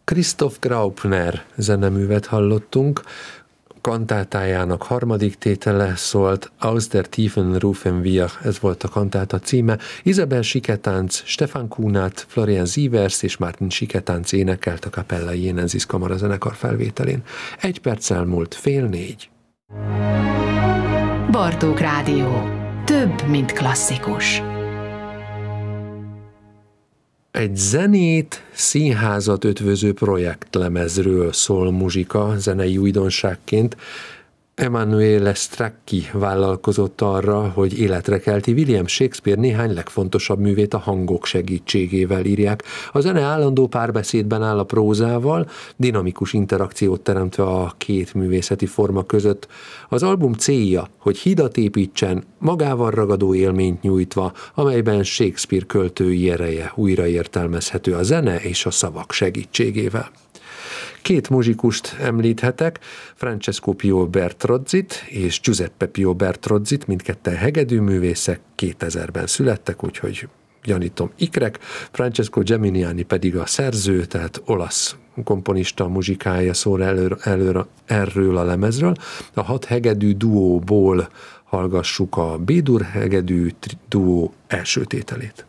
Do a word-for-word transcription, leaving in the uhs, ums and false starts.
Christoph Graupner zeneművet hallottunk, kantátájának harmadik tétele szólt Aus der tiefen rufen wir, ez volt a kantáta címe. Isabel Siketánc, Stefan Kunert, Florian Sievers és Martin Siketánc énekelt a Capella Jenensis kamarazenekar felvételén. Egy perccel múlt fél négy. Bartók Rádió. Több, mint klasszikus. Egy zenét, színházat ötvöző projektlemezről szól muzsika zenei újdonságként. Emanuele Stracchi vállalkozott arra, hogy életre kelti William Shakespeare néhány legfontosabb művét a hangok segítségével írják. A zene állandó párbeszédben áll a prózával, dinamikus interakciót teremtve a két művészeti forma között. Az album célja, hogy hidat építsen, magával ragadó élményt nyújtva, amelyben Shakespeare költői ereje újraértelmezhető a zene és a szavak segítségével. Két muzsikust említhetek, Francesco Pio Bertrozzit és Giuseppe Pio Bertrozzit, mindketten hegedűművészek, kétezerben születtek, úgyhogy gyanítom ikrek, Francesco Geminiani pedig a szerző, tehát olasz komponista muzsikája szól elő, elő, erről a lemezről. A hat hegedű duóból hallgassuk a B-dur hegedű duó első tételét.